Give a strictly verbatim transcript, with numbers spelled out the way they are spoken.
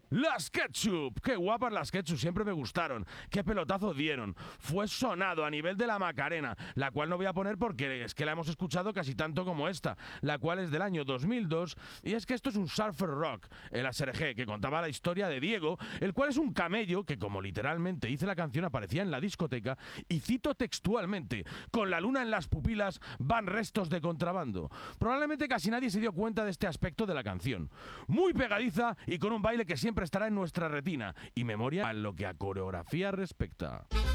Las Ketchup, qué guapas las Ketchup, siempre me gustaron, qué pelotazo dieron, fue sonado a nivel de la Macarena, la cual no voy a poner porque es que la hemos escuchado casi tanto como esta, la cual es del año dos mil dos, y es que esto es un surfer rock, el A S R G, que contaba la historia de Diego, el cual es un camello que, como literalmente dice la canción, aparecía en la discoteca, y cito textualmente, con la luna en las pupilas van restos de contrabando. Probablemente casi nadie se dio cuenta de este aspecto de la canción, muy pegadiza y con un baile que siempre estará en nuestra retina y memoria en lo que a coreografía respecta.